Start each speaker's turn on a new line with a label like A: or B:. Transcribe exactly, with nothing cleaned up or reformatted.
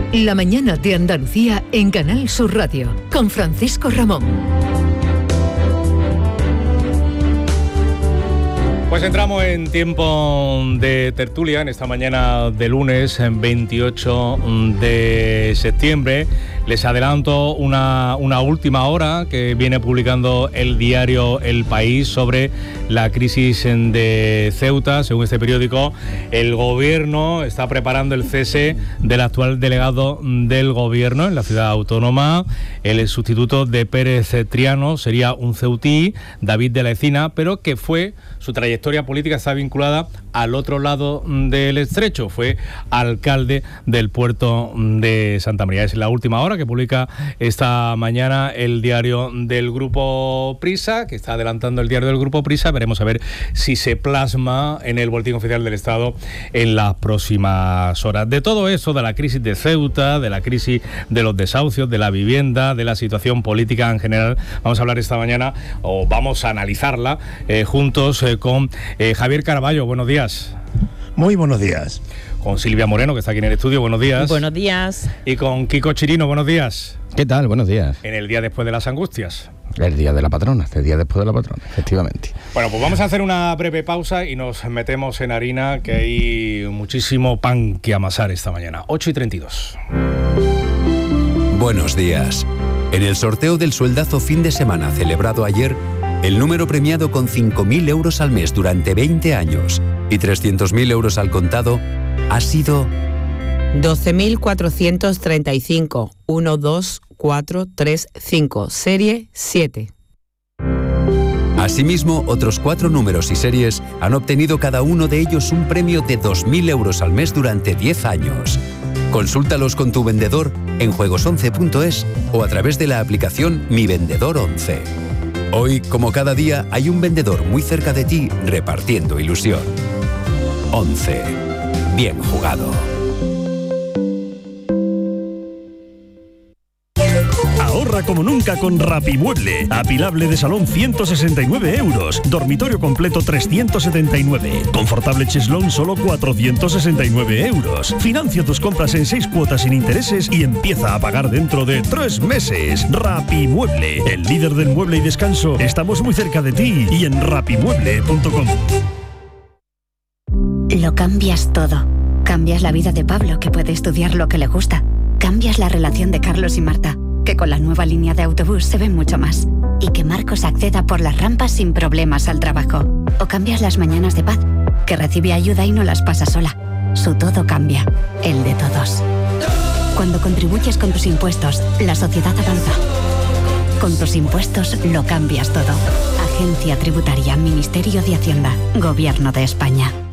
A: La mañana de Andalucía en Canal Sur Radio, con Francisco Ramón.
B: Pues entramos en tiempo de tertulia en esta mañana de lunes, veintiocho de septiembre. Les adelanto una, una última hora que viene publicando el diario El País sobre la crisis de Ceuta. Según este periódico, el gobierno está preparando el cese del actual delegado del gobierno en la ciudad autónoma. El sustituto de Pérez Triano sería un ceutí, David de la Ecina, pero que fue, su trayectoria política está vinculada al otro lado del estrecho. Fue alcalde del puerto de Santa María. Es la última hora que publica esta mañana el diario del Grupo Prisa, que está adelantando el diario del Grupo Prisa. Veremos a ver si se plasma en el Boletín Oficial del Estado en las próximas horas. De todo eso, de la crisis de Ceuta, de la crisis de los desahucios, de la vivienda, de la situación política en general, vamos a hablar esta mañana, o vamos a analizarla eh, juntos eh, con eh, Javier Caraballo. Buenos días.
C: Muy buenos días.
B: Con Silvia Moreno, que está aquí en el estudio. Buenos días.
D: Buenos días.
B: Y con Kiko Chirino. Buenos días.
E: ¿Qué tal? Buenos días.
B: En el día después de las angustias.
E: El día de la patrona, el día después de la patrona, efectivamente.
B: Bueno, pues vamos a hacer una breve pausa y nos metemos en harina, que hay muchísimo pan que amasar esta mañana. ocho y treinta y dos.
F: Buenos días. En el sorteo del sueldazo fin de semana celebrado ayer, el número premiado con cinco mil euros al mes durante veinte años y trescientos mil euros al contado ha sido
D: doce mil cuatrocientos treinta y cinco, uno dos cuatro tres cinco, serie siete.
F: Asimismo, otros cuatro números y series han obtenido cada uno de ellos un premio de dos mil euros al mes durante diez años. Consúltalos con tu vendedor en juegos once punto es o a través de la aplicación Mi Vendedor once. Hoy, como cada día, hay un vendedor muy cerca de ti repartiendo ilusión. once. Bien jugado.
G: Ahorra como nunca con Rapimueble. Apilable de salón ciento sesenta y nueve euros. Dormitorio completo trescientos setenta y nueve. Confortable cheslón solo cuatrocientos sesenta y nueve euros. Financia tus compras en seis cuotas sin intereses y empieza a pagar dentro de tres meses. Rapimueble, el líder del mueble y descanso. Estamos muy cerca de ti y en rapimueble punto com.
H: Lo cambias todo. Cambias la vida de Pablo, que puede estudiar lo que le gusta. Cambias la relación de Carlos y Marta, que con la nueva línea de autobús se ven mucho más. Y que Marcos acceda por las rampas sin problemas al trabajo. O cambias las mañanas de Paz, que recibe ayuda y no las pasa sola. Su todo cambia, el de todos. Cuando contribuyes con tus impuestos, la sociedad avanza. Con tus impuestos lo cambias todo. Agencia Tributaria, Ministerio de Hacienda, Gobierno de España.